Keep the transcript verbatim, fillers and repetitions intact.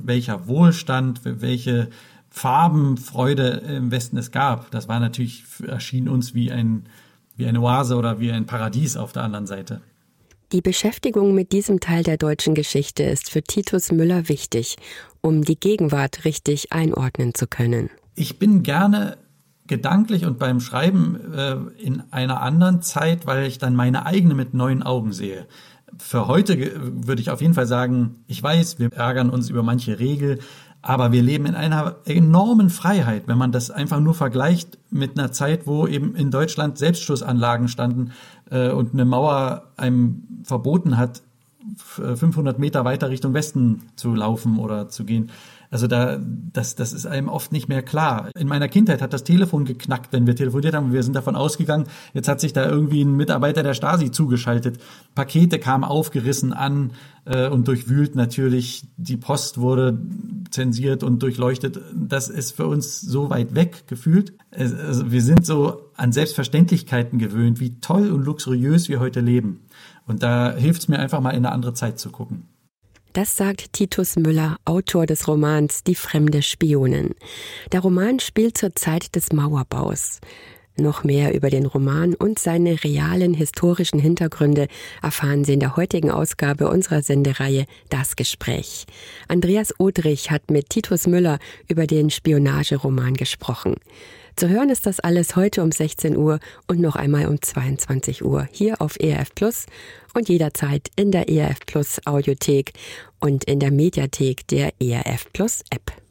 welcher Wohlstand, welche Farbenfreude im Westen es gab. Das war natürlich, erschien uns wie ein, wie eine Oase oder wie ein Paradies auf der anderen Seite. Die Beschäftigung mit diesem Teil der deutschen Geschichte ist für Titus Müller wichtig, um die Gegenwart richtig einordnen zu können. Ich bin gerne gedanklich und beim Schreiben äh, in einer anderen Zeit, weil ich dann meine eigene mit neuen Augen sehe. Für heute würde ich auf jeden Fall sagen, ich weiß, wir ärgern uns über manche Regel, aber wir leben in einer enormen Freiheit, wenn man das einfach nur vergleicht mit einer Zeit, wo eben in Deutschland Selbstschussanlagen standen äh, und eine Mauer einem verboten hat, fünfhundert Meter weiter Richtung Westen zu laufen oder zu gehen. Also da, das, das ist einem oft nicht mehr klar. In meiner Kindheit hat das Telefon geknackt, wenn wir telefoniert haben. Wir sind davon ausgegangen, jetzt hat sich da irgendwie ein Mitarbeiter der Stasi zugeschaltet. Pakete kamen aufgerissen an äh, und durchwühlt natürlich. Die Post wurde zensiert und durchleuchtet. Das ist für uns so weit weg gefühlt. Also wir sind so an Selbstverständlichkeiten gewöhnt, wie toll und luxuriös wir heute leben. Und da hilft es mir einfach mal in eine andere Zeit zu gucken. Das sagt Titus Müller, Autor des Romans Die fremde Spionin. Der Roman spielt zur Zeit des Mauerbaus. Noch mehr über den Roman und seine realen historischen Hintergründe erfahren Sie in der heutigen Ausgabe unserer Sendereihe Das Gespräch. Andreas Odrich hat mit Titus Müller über den Spionageroman gesprochen. Zu hören ist das alles heute um sechzehn Uhr und noch einmal um zweiundzwanzig Uhr hier auf E R F Plus und jederzeit in der E R F Plus Audiothek und in der Mediathek der E R F Plus App.